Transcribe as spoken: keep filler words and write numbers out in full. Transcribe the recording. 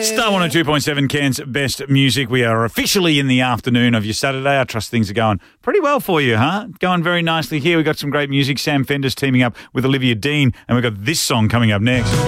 Star one oh two point seven, Cairns Best Music. We are officially in the afternoon of your Saturday. I trust things are going pretty well for you, huh? Going very nicely here. We've got some great music. Sam Fender's teaming up with Olivia Dean, and we've got this song coming up next.